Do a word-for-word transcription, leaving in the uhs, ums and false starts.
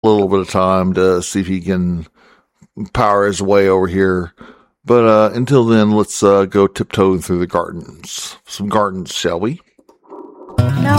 little bit of time to see if he can power his way over here. But uh, until then, let's uh, go tiptoeing through the gardens. Some gardens, shall we? No,